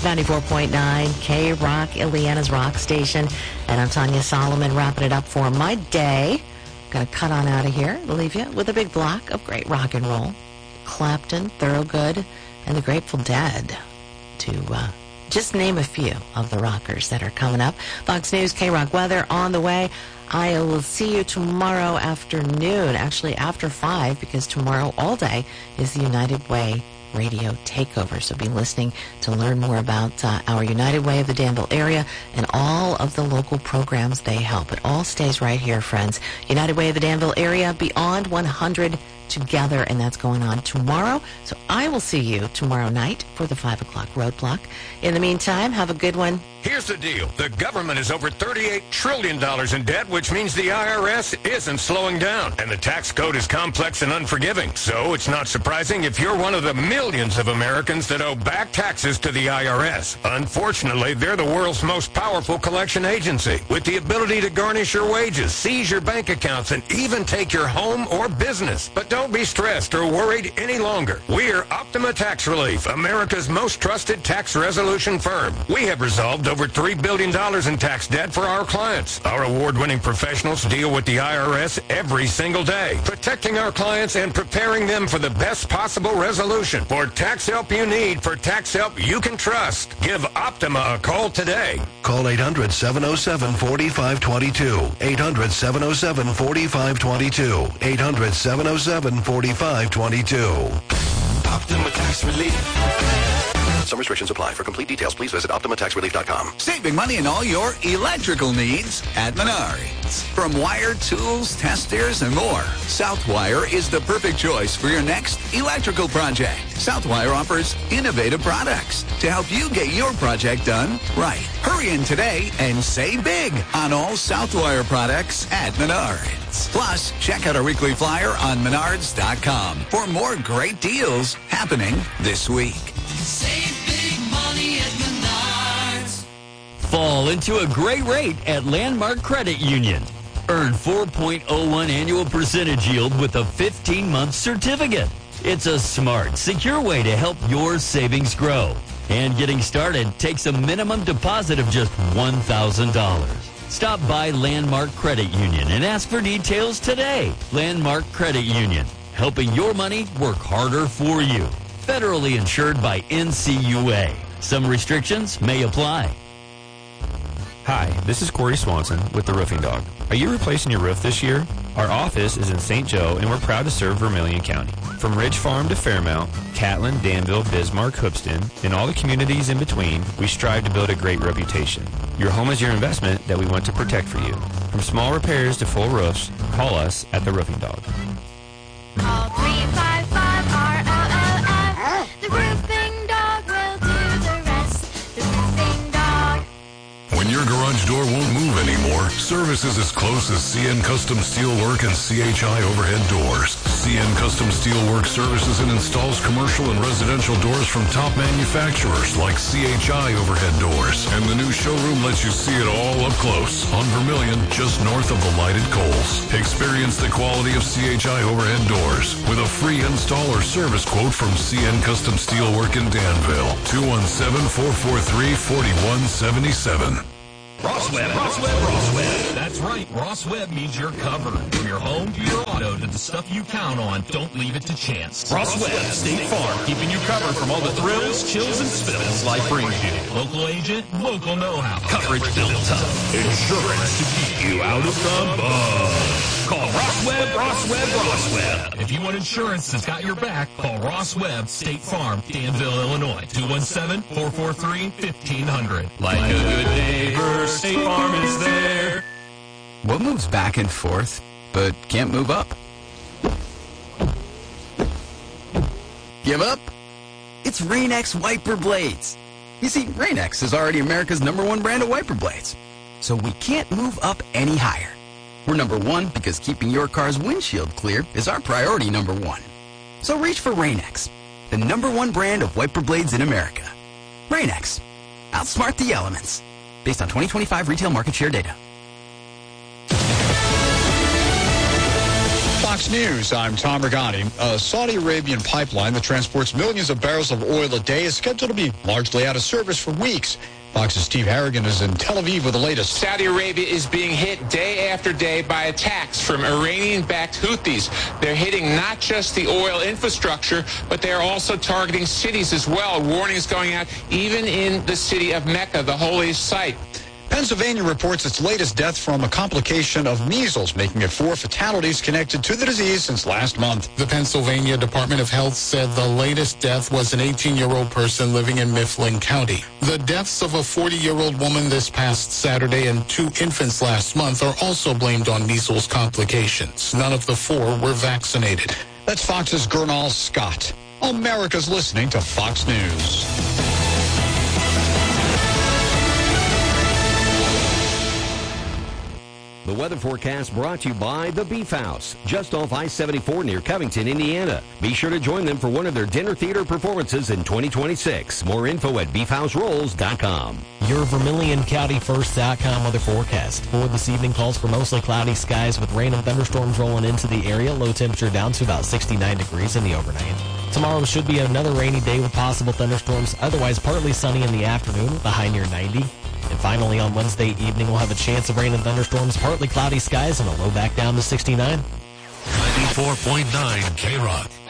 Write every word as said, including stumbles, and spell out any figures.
ninety-four point nine K-Rock, Ileana's rock station. And I'm Tanya Solomon, wrapping it up for my day. Gonna cut on out of here, leave you with a big block of great rock and roll. Clapton, Thorogood, and the Grateful Dead, to uh, just name a few of the rockers that are coming up. Fox News, K-Rock weather on the way. I will see you tomorrow afternoon, actually after five, because tomorrow all day is the United Way Radio Takeover. So be listening to learn more about uh, our United Way of the Danville area and all of the local programs they help. It all stays right here, friends. United Way of the Danville area, Beyond one hundred together, and that's going on tomorrow. So I will see you tomorrow night for the five o'clock roadblock. In the meantime, have a good one. Here's the deal. The government is over thirty-eight trillion dollars in debt, which means the I R S isn't slowing down. And the tax code is complex and unforgiving. So it's not surprising if you're one of the millions of Americans that owe back taxes to the I R S. Unfortunately, they're the world's most powerful collection agency, with the ability to garnish your wages, seize your bank accounts, and even take your home or business. But don't be stressed or worried any longer. We're Optima Tax Relief, America's most trusted tax resolution firm. We have resolved over three billion dollars in tax debt for our clients. Our award-winning professionals deal with the I R S every single day, protecting our clients and preparing them for the best possible resolution. For tax help you need, for tax help you can trust, give Optima a call today. Call eight hundred, seven oh seven, four five two two. eight hundred, seven oh seven, four five two two. eight hundred, seven oh seven, four five two two. Optima Tax Relief. Some restrictions apply. For complete details, please visit Optima Tax Relief dot com. Saving money in all your electrical needs at Menards. From wire, tools, testers, and more, Southwire is the perfect choice for your next electrical project. Southwire offers innovative products to help you get your project done right. Hurry in today and save big on all Southwire products at Menards. Plus, check out our weekly flyer on Menards dot com for more great deals happening this week. Save big money at Menards. Fall into a great rate at Landmark Credit Union. Earn four point oh one annual percentage yield with a fifteen-month certificate. It's a smart, secure way to help your savings grow. And getting started takes a minimum deposit of just one thousand dollars. Stop by Landmark Credit Union and ask for details today. Landmark Credit Union, helping your money work harder for you. Federally insured by N C U A. Some restrictions may apply. Hi, this is Corey Swanson with The Roofing Dog. Are you replacing your roof this year? Our office is in Saint Joe, and we're proud to serve Vermilion County. From Ridge Farm to Fairmount, Catlin, Danville, Bismarck, Hoopston, and all the communities in between, we strive to build a great reputation. Your home is your investment that we want to protect for you. From small repairs to full roofs, call us at The Roofing Dog. Call three five five R L L F. The Roofing Dog will do the rest. The Roofing Dog. When your garage door won't move anymore, service is as close as C N Custom Steelwork and C H I Overhead Doors. C N Custom Steelwork services and installs commercial and residential doors from top manufacturers like C H I Overhead Doors. And the new showroom lets you see it all up close on Vermilion, just north of the lighted Coles. Experience the quality of C H I Overhead Doors with a free install or service quote from C N Custom Steelwork in Danville. two one seven, four four three, four one seven seven. Ross Webb, Ross Webb, Ross Webb. That's right. Ross Webb means you're covered. From your home to your auto to the stuff you count on, don't leave it to chance. Ross Webb, State Farm, keeping you covered from all the thrills, chills, and spills life brings you. Local agent, local know-how. Coverage built tough. Insurance to keep you out of the mud. Call Ross Webb, Ross Webb, Ross Webb. If you want insurance that's got your back, call Ross Webb, State Farm, Danville, Illinois. two one seven, four four three, fifteen hundred. Like a good neighbor, State Farm is there. What moves back and forth, but can't move up? Give up? It's Rain-X wiper blades. You see, Rain-X is already America's number one brand of wiper blades. So we can't move up any higher. We're number one because keeping your car's windshield clear is our priority number one. So reach for Rain-X, the number one brand of wiper blades in America. Rain-X. Outsmart the elements. Based on twenty twenty-five retail market share data. Fox News, I'm Tom Regani. A Saudi Arabian pipeline that transports millions of barrels of oil a day is scheduled to be largely out of service for weeks. Fox's Steve Harrigan is in Tel Aviv with the latest. Saudi Arabia is being hit day after day by attacks from Iranian-backed Houthis. They're hitting not just the oil infrastructure, but they're also targeting cities as well. Warnings going out even in the city of Mecca, the holiest site. Pennsylvania reports its latest death from a complication of measles, making it four fatalities connected to the disease since last month. The Pennsylvania Department of Health said the latest death was an eighteen-year-old person living in Mifflin County. The deaths of a forty-year-old woman this past Saturday and two infants last month are also blamed on measles complications. None of the four were vaccinated. That's Fox's Gernal Scott. America's listening to Fox News. The weather forecast brought to you by The Beef House, just off I seventy-four near Covington, Indiana. Be sure to join them for one of their dinner theater performances in twenty twenty-six. More info at beef house rolls dot com. Your Vermilion County First dot com weather forecast. For this evening calls for mostly cloudy skies with rain and thunderstorms rolling into the area. Low temperature down to about sixty-nine degrees in the overnight. Tomorrow should be another rainy day with possible thunderstorms. Otherwise partly sunny in the afternoon, the high near ninety. And finally, on Wednesday evening, we'll have a chance of rain and thunderstorms, partly cloudy skies, and a low back down to sixty-nine. ninety-four point nine K-Rock.